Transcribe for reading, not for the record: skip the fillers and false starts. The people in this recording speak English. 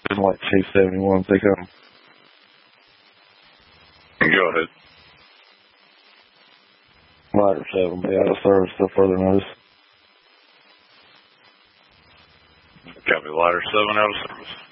It's like 271. They come. Go ahead. Lighter 7 be out of service till further notice. Copy, Lighter 7 out of service.